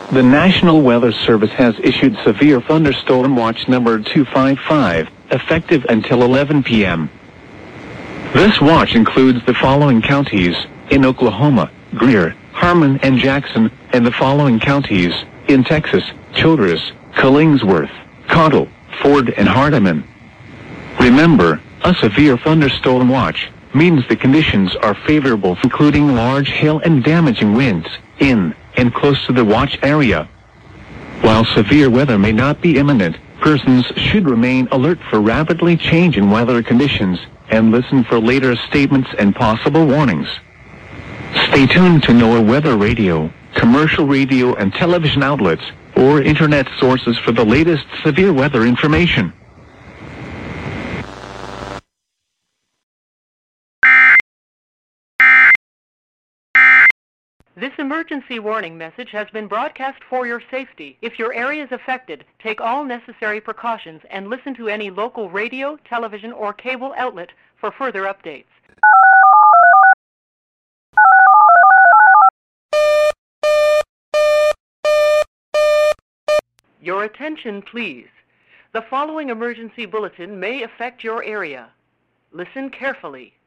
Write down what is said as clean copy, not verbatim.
The National Weather Service has issued severe thunderstorm watch number 255, effective until 11 p.m. This watch includes the following counties: in Oklahoma, Greer, Harmon, and Jackson, and the following counties: in Texas, Childress, Killingsworth, Cottle, Ford, and Hardeman. Remember, a severe thunderstorm watch means the conditions are favorable, including large hail and damaging winds, in and close to the watch area. While severe weather may not be imminent, persons should remain alert for rapidly changing weather conditions and listen for later statements and possible warnings. Stay tuned to NOAA Weather Radio, commercial radio and television outlets, or internet sources for the latest severe weather information. This emergency warning message has been broadcast for your safety. If your area is affected, take all necessary precautions and listen to any local radio, television, or cable outlet for further updates. Your attention, please. The following emergency bulletin may affect your area. Listen carefully.